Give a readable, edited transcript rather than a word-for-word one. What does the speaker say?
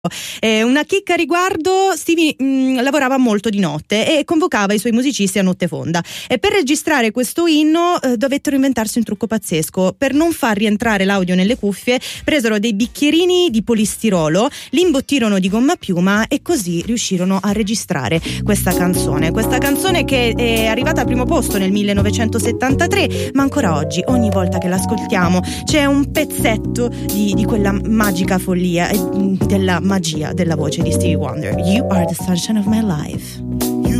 Una chicca a riguardo: Stevie lavorava molto di notte e convocava i suoi musicisti a notte fonda, e per registrare questo inno dovettero inventarsi un trucco pazzesco. Per non far rientrare l'audio nelle cuffie, presero dei bicchierini di polistirolo, li imbottirono di gomma a piuma e così riuscirono a registrare questa canzone che è arrivata al primo posto nel 1973, ma ancora oggi, ogni volta che l'ascoltiamo, c'è un pezzetto di quella magica follia e della magia della voce di Stevie Wonder. You are the sunshine of my life.